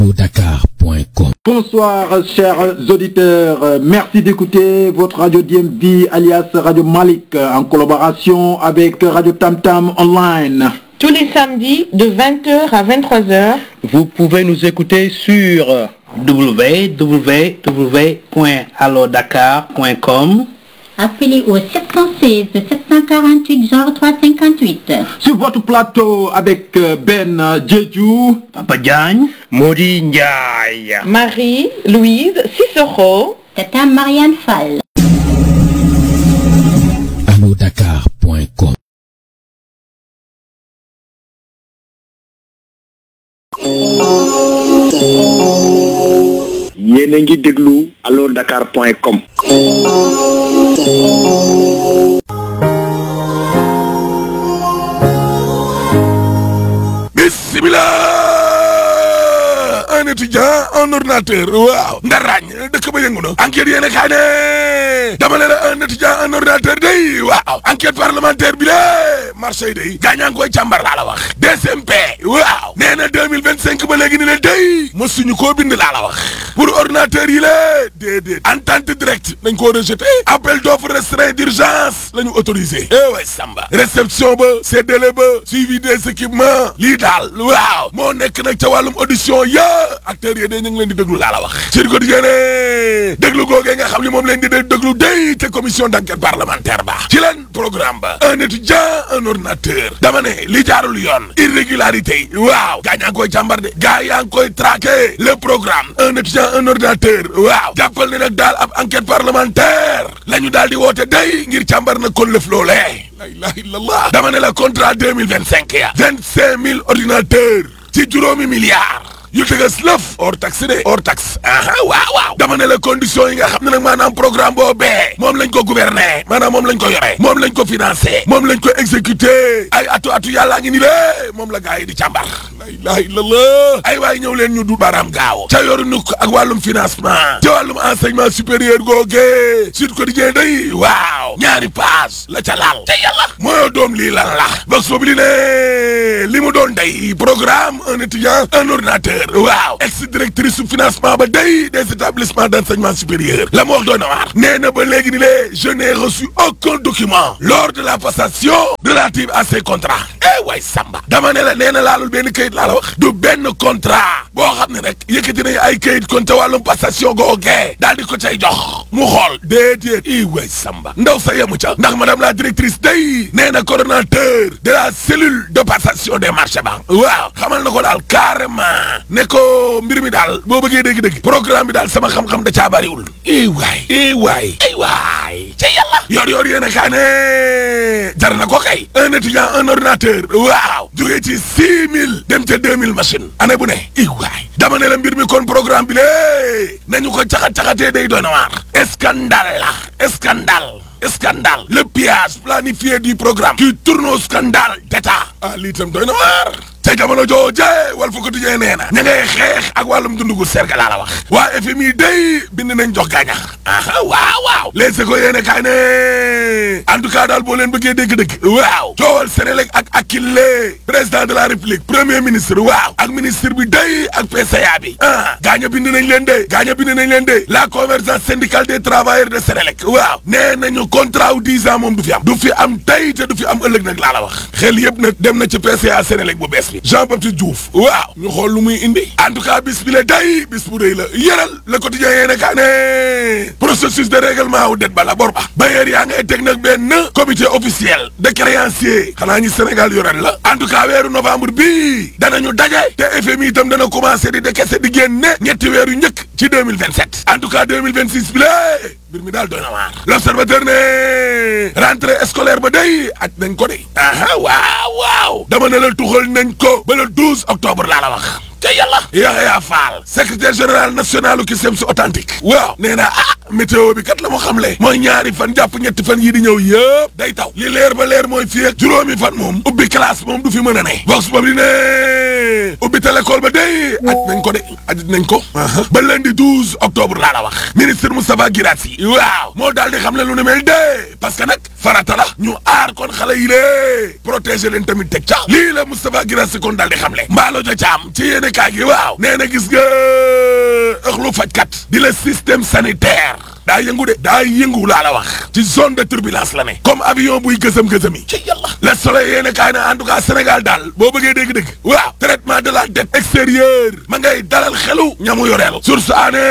Dakar.com. Bonsoir chers auditeurs, merci d'écouter votre radio DMV alias Radio Malik en collaboration avec Radio Tam Tam Online. Tous les samedis de 20h à 23h. Vous pouvez nous écouter sur www.allodakar.com. Appelez au 716 748 0358. Sur votre plateau avec Ben Djedjou, Papa Diagne, Modi Ndiaye, Marie-Louise Cicero, Tata Marianne Fall. allodakar.com. yéen a ngi déglu allodakar.com. Bismillah, un étudiant, un ordinateur, waaw nga ràññ dëkk ba yëngu na enquête yéen a kaay ne dama ne la un étudiant un ordinateur day waaw enquête parlementaire bi la marché day gaañaa ngi koy càmbar laa la wax DCMP waaw nee na 2025 ba léegi ni la day mësuñu koo bind laa la wax pour ordinateur yi la déedéet entente directe nañ koo rejeté appel d'offre restreint d'urgence la ñu autorisé way samba réception ba séddale ba suivi des équipements lii daal waaw moo nekk nag ca wàllum audition ya acteurs yi day ñu ngi leen di déglu laa la wax sur quotidien déglu googee nga xam ni moom leen di déglu day te commission d'enquête parlementaire ba ci leen programme ba un étudiant un ordinateur dama ne li jaarul yoon irrégularité waaw gaa ñaa ngi koy càmbar de gaa yaa ngi koy traqué le programme un étudiant un ordinateur waaw jàppal ne nag daal ab enquête parlementaire la ñu daal di woote day ngir càmbar na kon lëf loolee la ilaha illallah dama ne la contrat 2025 ya 25 000 ordinateurs ci juróomi milliards yu tëgas lëf hors taxe de hors taxe aha waaw dama ne la condition yi nga xam ne nag maanaam programme boobee moom lañ ko gouverner maanaam moom lañ ko yore moom lañ ko financer moom lañ ko exécuter ay atu yàllaa ngi ni lé moom la gars yi di càmbar la ilaha illallah ay waay ñëw leen ñu du baaraam gaaw ca yoru nuk ak wàllum financement ca wàllum enseignement supérieur googe Sud Quotidien day waaw ñaari page la ca laal te yàlla mooyoo doom lii lan la box boobu li mu doon day programme un étudiant un ordinateur waaw ex-directrice su financement ba day des établissements d'enseignement supérieur la mu wax doon na waar nee na ba léegi ni lee je n'ai reçu aucun document lors de la passation relative à ces contrats way samba dama ne la nee na laalul benn kayit laa la wax du benn contrat boo xam ne rek yëkkati nañu ay kayit kon te wàllum passation googee daal di ko cay jox mu xool déedéet way samba ndaw sa yemu ca ndax madame la directrice day nee na coordonnateur de la cellule de passation des marchés ba waaw xamal na ko daal carrément ne ko mbir mi daal boo bëggee dégg-dégg programme bi daal sama xam-xam da caa bariwul waay ca yàlla yor yéen a kaa ne jar na ko kay un étudiant un ordinateur waaw jógee ci 6000 dem ca 2000 machines année bu ne waay dama ne la mbir mi kon programme bi lée nañu ko caxat-caxatee day doon waar scandale le pillage planifié du programme qui tourne au scandale d'État lii tam doy na waar te jamono jooje Walf Quotidien nee na ña ngay xeex ak wàllum dundugu serga laa la wax waa FMI day bind nañ jox gaañax waaw les éco yéene kaay ne en tout cas daal boo leen bëggee dégg-dégg waaw coowal Senelec ak Akilee président de la République premier ministre waaw ak ministre bi day ak PCA bi gaaña bind nañ leen de la convergence syndicale des travailleurs de Senelec waaw nee nañu contrat wu 10 ans moom du fi am tey te du fi am ëllëg nag laa la wax xel yëpp nag dem na ci PCA Senelec bu bees Jean-Baptiste Diouf waaw ñu xool lu muy indi en tout cas bis bi la day bis bu rëy la yëral le quotidien yéene kaa ne processus de règlement wu det bala bor ba bailleur yaa ngay teg nag benn comité officiel de créanciers xanaa ñi Sénégal yoren la en tout cas weeru novembre bi danañu daje te FMI itam dana commencé di décaisser di génne ñetti weeru njëkk ci 2027 en tout cas 2026 bi la mbir mi daal doy na waar l'observateur ne rentrée scolaire ba day aj nañ ko de waaw dama ne la tuxal nañ ko ba le 12 octobre laa la wax te yàlla Yahya Fall secrétaire général national u CUSEMS authentique waaw nee na météo bi kat la mu xamle mooy ñaari fan jàpp ñetti fan yi di ñëw yëpp day taw li leer ba leer mooy fii ak juróomi fan moom ubbi classe moom du fi mën a ne vox populi ne ubbi l'école ba day aj nañ ko ba lundi 12 octobre laa la wax ministre Moustapha Guirassy waaw moo daal di xam le lu ne mel de parce que nag farata la ñu aar kon xale yi lée protéger leen tamit teg ca lii la Moustapha Guirassy kon daal di xam le mbaalo ja caam ci yéene kaay gi waaw nee na gis nga ëxlu fajkat di la système sanitaire daa yëngu laa la wax ci zone de turbulence la ne comme avion buy gësëm-gësëm yi ci yàlla le soleil yéene kaay na en tout cas Sénégal daal boo bëggee dégg-dégg waaw traitement de la dette extérieure ma ngay dalal xelu ñamu yoreel source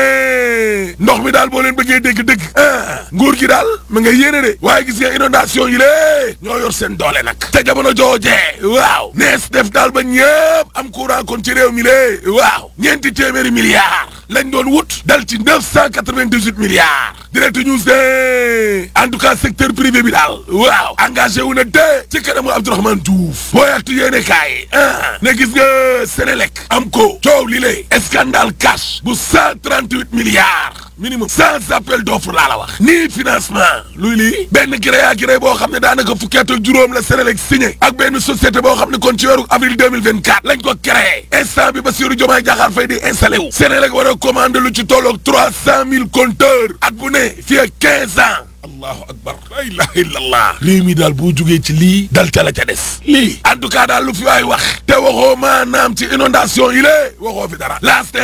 aané ndox mi daal boo leen bëggee dégg-dégg nguur gi daal ma ngay yéene de waaye gis nga inondation yi lée ñoo yor seen doole nag te jamono joojee waaw nees def daal ba ñëpp am courant kon ci réew mi lée waaw ñeenti téeméeri milliards lañ doon wut dal ci 998 milliards direct news de en tout cas secteur privé bi daal waaw engagé wu na de ci kanamu Abdourahmane Diouf booy aktu yéene kaay ne gis nga Sénélec am ko coow li lée scandale cash bu 138 milliards minimum sans appel d'offre laa la wax nii financement luy lii benn gré à gré boo xam ne daanaka fukki at ak juróom la Sénélec signé ak benn société boo xam ne kon ci weeru avril 2024 lañ ko créé instant bi Bassirou Diomaye Diakhar Faye di installé wu Sénélec war a commandé lu ci tolloog 300 000 compteurs at bu ne fii ak 15 ans allahu akbar la ilaha illallah réew mi daal boo jógee ci lii dal ca la ca des lii en tout cas daal lu fi waay wax te waxoo maanaam ci inondation yi lée waxoo fi dara laaste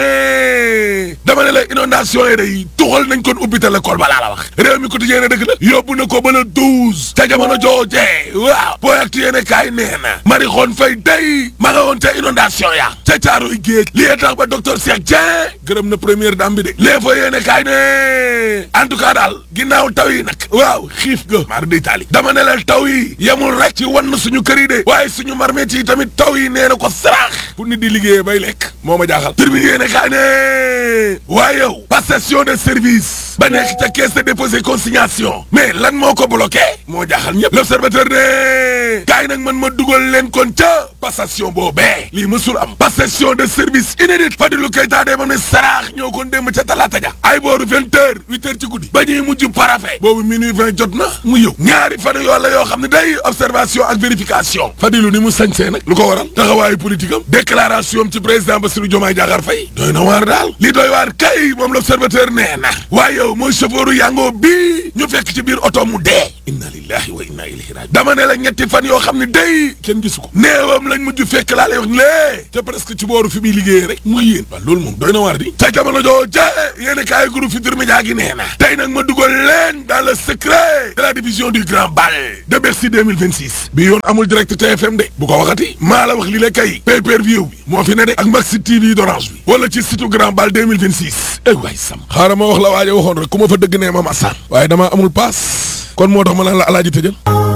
dama ne la inondation yi day tuxal nañ kon ubbi l'école ba laa la wax réew mi quotidien ne dëgg la yóbbu na ko ba le 12 ca jamono joojee waaw booy actu yéene kaay nee na Marie Khone Faye day ma nga woon ca inondation ya ca Caaroy Géej lii tax ba docteur Cheikh Dieng gërëm na première dame bi de les fa yéene kaay ne en tout cas daal ginnaaw taw yi nag waaw xiif ga maar day taali dama ne la taw yi yemul rek ci wan na suñu kër yi de waaye suñu marmite yi tamit taw yi nee na ko saraax pour nit di liggéeyee bay lekk moo ma jaaxal tribune yéene kaay ne waaye yow passation de service ba nekk ca caisse de dépôt et consignation mais lan moo ko bloqué moo jaaxal ñëpp l'observateur ne kaay nag man ma dugal leen kon ca passation boobee lii mësul am passation de service inédite Fadilou Keita de moom ne saraax ñoo kon démb ca talaata ja ay booru 20h 8h ci guddi ba ñuy mujj parafe boobu minuit 20 jot na mu yëw ñaari fan yoo la yoo xam ne day observation ak vérification Fadilou ni mu sañsee nag lu ko waral taxawaayu politique am déclaration am ci président Bassirou Diomaye Diakhar Faye doy na waar daal li doy waar kay moom l'observateur nee na waaye yow mooy chauffeuru yango bii ñu fekk ci biir oto mu dee inna lillahi wa inna ilayhi raji'un dama ne la ñetti fan yoo xam ne day kenn gisu ko néewam lañ mujj fekk laa lay wax lée te presque ci booru fi muy liggéeyee rek muy yéen waaw loolu moom doy na waar di ca jamono joo yéen kaay groupe Futurs Médias gi nee na tey nag ma dugal leen dans le secret de la division du grand bal de Bercy 2026 bi yoon amul direct TFM de bu ko waxati maa la wax li la kay pay-per-view bi moo fi ne de ak Maxi TV d'Orange bi wala ci site grand bal 2026 ay waay sam xaaral ma wax la waaje waxoon rek ku ma fa dëgg nee ma masaan waaye damaa amul paas kon moo tax ma naan la alaaji tëjal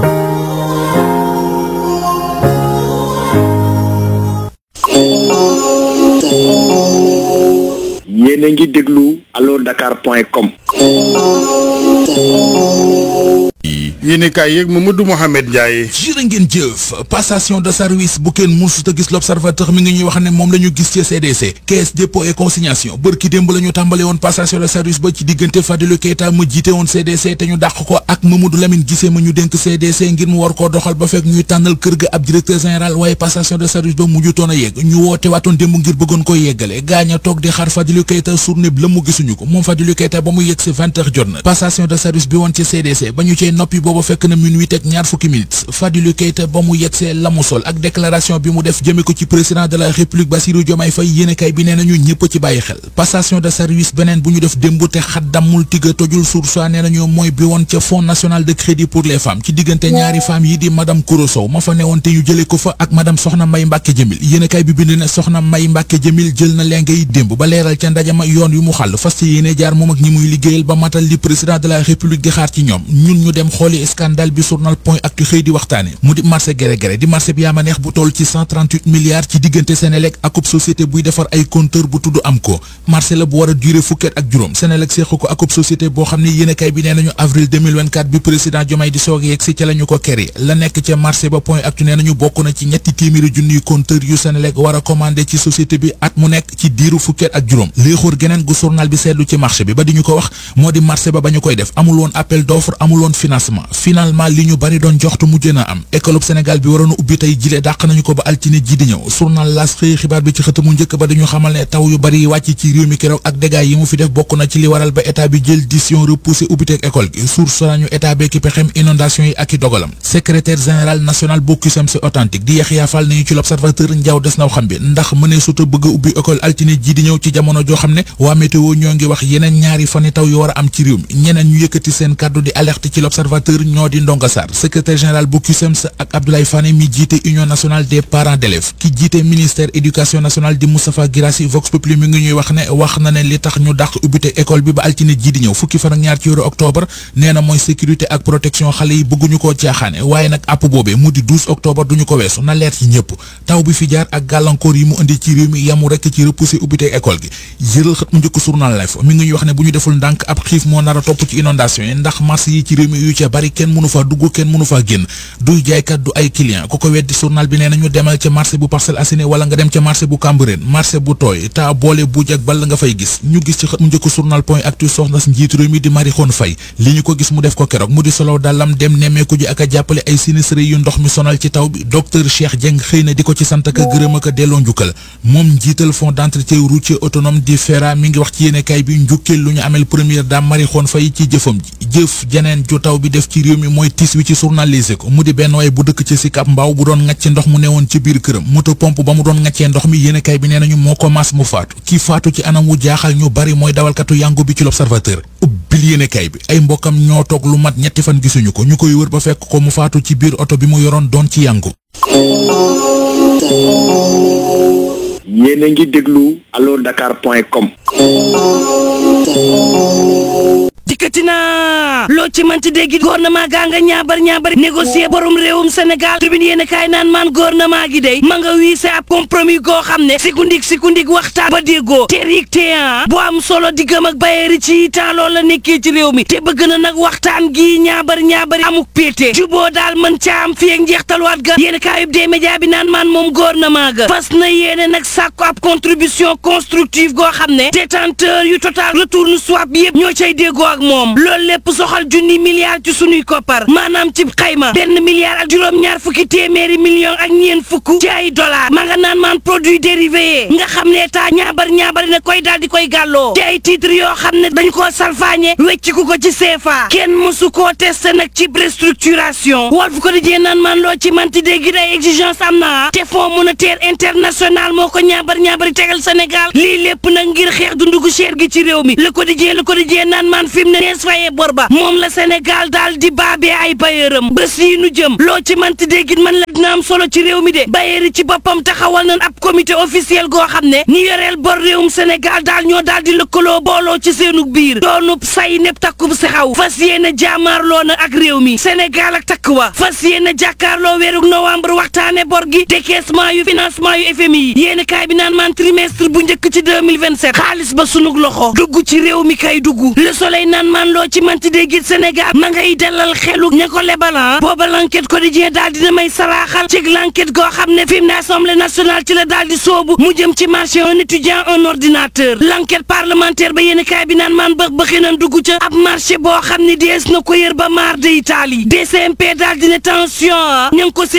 yéen a ngi déglu allodakar.com. yéene kaay yeeg Mamadou Mohamed Ndiaye. jërë ngeen jëf passation de service bu kenn mësut a gis l'observateur mi ngi ñuy wax ne moom la ñu gis ci CDC caisse dépôt et consignation bërki démb la ñu tàmbale woon passation de service ba ci diggante Fadilou Keita ma jiite woon CDC te ñu dàq ko ak Mamadou Lamine Guissé ma ñu dénk CDC ngir mu war koo doxal ba fekk ñuy tànnal kër ga ab directeur général waaye passation de service ba mujjutoon a yegg ñu woote waatoon démb ngir bëggoon koy yeggale gaañ a toog di xaar Fadilou Keita journée bi la mu gisuñu ko moom Fadilou Keita ba mu yegg si 20h jot na passation de service bi woon ci CDC ba ñu cey noppi booba fekk na minuit ak ñaar fukki minutes Fadilou Keita ba mu yegsee la mu sol ak déclaration bi mu def jëme ko ci président de la république Bassirou Diomaye Faye yéenekaay bi nee nañu ñëpp ci bàyyi xel passation de service beneen bu ñu def démb te xaddamul tigga tojul source nee nañu mooy bi woon ca fonds national de crédit pour les femmes ci diggante ñaari femmes yi di madame Kouro Sow ma fa newoon te ñu jëlee ko fa ak madame Soxna May Mbàkke Jëmil yéenekaay bi bind ne Soxna May Mbàkke Jëmil jël na lenge yi démb ba leeral ca ndajama yoon yu mu xàll fas ci yéene jaar moom ak ñi muy liggéeyal ba matal li président de la république di xaar ci ñoom ñun ñu dem xooli di scandale bi journal Point Actu xëy di waxtaane mu di marché gré di marché bi yaama neex bu toll ci 138 milliards ci diggante Senelec ak société buy defar ay compteur bu tudd Amco marché la bu war a durer fukket ak juróom Senelec seexu ko ak société boo xam ne yéenekaay bi nee nañu avril 2024 bi président Diomaye di soog yegg si ca la ñu ko keri la nekk ca marché ba Point Actu nee nañu bokk na ci ñetti téeméeri junniy compteur yu Senelec war a commandé ci société bi at mu nekk ci diiru fukket ak juróom léexóor geneen gu journal bi seetlu ci marché bi ba di ñu ko wax moo di marché ba ñu koy def amul woon appel d'offre amul woon financement finalement li ñu bari doon joxtu mujj na am école Sénégal bi waroon a ubbi tey jile dàq nañu ko ba altine ji di ñëw journal L'As xëy xibaar bi ci xëtamu njëkk ba dañu xamal ne taw yu bari wàcc ci réew mi keroog ak dégâts yi mu fi def bokk na ci li waral ba état bi jël décision repoussé ubbiteeg école gi source nañu état bi ki pexem inondation yi ak i dogalam secrétaire général national bu CUSEMS authentique di Yaxya Fall nañu ci l'Observateur njaaw des naw xam bi ndax mënee suta bëgg a ubbi école altine ji di ñëw ci jamono joo xam ne waa météo ñoo ngi wax yeneen ñaari fani taw yu war a am ci réew mi ñeneen ñu yëkkati seen kàddu di alerte ci l'Observateur ñoo di Ndonga Sarr secrétaire général bu CUSEMS ak Abdoulaye Fane mi jiite union nationale des parents d'élèves ki jiite ministère éducation nationale di Moustapha Guirassy Vox Populi mi ngi ñuy wax ne li tax ñu dàq ubbite école bi ba altine ji di ñëw fukki fan ak ñaar ci weeru octobre nee na mooy sécurité ak protection xale yi bëgguñu koo caaxaane waaye nag àpp boobee mu di 12 octobre duñu ko weesu na leer ci ñëpp taw bi fi jaar ak gàllankoor yi mu indi ci réew mi yamu rekk ci repousser ubbite école gi jëral xët mu njëkk journal Life mi ngi ñuy wax ne bu ñu deful ndànk ab xiif moo nar a topp ci inondation yi ndax marché yi ci réew mi yu ca bari kenn mënu faa dugg kenn mënu faa génn duy jaaykat du ay client ku ko weddi journal bi nee nañu demal ca marché bu Parcelles Assainies wala nga dem ca marché bu Cambérène marché bu tooy taa boole buuj ak ball nga fay gis ñu gis ci xët mu njëkk journal Point Actu soxna si njiitu réew mi di Marie Khone Faye li ñu ko gis mu def ko keroog mu di solo dalam dem nemmeeku ji ak a jàppale ay sinistré yu ndox mi sonal ci taw bi docteur Cheikh Dieng xëy na di ko ci sant ak gërëm ak delloo njukkal moom njiital fonds d'entretien routier autonome di FERA mi ngi wax ci yéenekaay bi njukkeel lu ñu amel première dame Marie Khone Faye ci jëfam ji jëf jeneen ju taw bi def ci réew mi mooy tiis wi ci journal Les Échos mu di benn waay bu dëkk ci Sicap Mbao bu doon ngacc ndox mu newoon ci biir këram moto pompe ba mu doon ngaccee ndox mi yéenekaay bi nee nañu moo ko mas mu faatu ki faatu ci anam wu jaaxal ñu bari mooy dawalkatu yangu bi ci l'Observateur ubbil yéenekaay bi ay mbokkam ñoo toog lu mat ñetti fan gisuñu ko ñu koy wër ba fekk ko mu faatu ci biir oto bi mu yoroon doon ci yangu. yéen a ngi déglu allodakar.com. dikkati naa loo ci manti dégg gouvernement gaa nga ñaabar négocier borom réewum Sénégal tribune yéen a kaay naan maan gouvernement gi day ma nga wiise ab compromis goo xam ne sikundik waxtaan ba déggoo terik téan bu am solo diggam ak bayeeri ci temps loolu la nekkee ci réew mi te bëgg na nag waxtaan gi ñaabari amuk péete juboo daal mën ca am fi ak njeextalwaat ga yéen a kaayub des médias bi naan maan moom gouvernement ga fas na yéene nag sàkku ab contribution constructive goo xam ne détenteur yu total retourne swap bi yëpp ñoo cay déggoo ak moom loolu lépp soxal junni milliard ci sunuy koppar maanaam ci xayma benn milliard ak juróom-ñaar fukki téeméeri million ak ñeen fukk ci ay dollar ma nga naan maan produit dérivé nga xam ne état ñaabar ne koy daal di koy gàlloo ci ay titre yoo xam ne dañ koo salfaañe wecciku ko ci CFA kenn mësu koo testé nag ci restructuration Walf Quotidien naan maan loo ci manti dégg day exigence am na te Fonds monétaire international moo ko ñaabari tegal Sénégal lii lépp nag ngir xeex dundu gu cher gi ci réew mi Le Quotidien naan maan fi mu ne nees faye bor ba moom la Sénégal daal di baabee ay bayeeram bés yi nu jëm loo ci manti déggit man la dina am solo ci réew mi de bayeer yi ci boppam taxawal nañ ab comité officiel goo xam ne ñi yoreel bor réewum Sénégal daal ñoo daal di lëkkaloo booloo ci seenu biir doonub say nepp takkub saxaw fas yéene jaamaarloo na ak réew mi Sénégal ak takk wa fas yéene jàkkaarloo weeruk novembre waxtaane bor gi décaissement yu financement yu FMI yi yéene kaay bi naan maan trimestre bu njëkk ci 2027 xaalis ba sunug loxo dugg ci réew mi kay dugg Le Soleil naan man loo ci manti déggit Sénégal ma ngay dalal xelu ña ko lebalan booba l'enquête quotidien daal dina may saraaxal ci l'enquête goo xam ne fi mu ne Assemblée nationale ci la daal di soobu mu jëm ci marché un étudiant un ordinateur l'enquête parlementaire ba yéen kaay bi naan maan bëxi nan dugg ca ab marché boo xam ne dees na ko yër ba maar de Italie DCMP daal dina tension ña ngi ko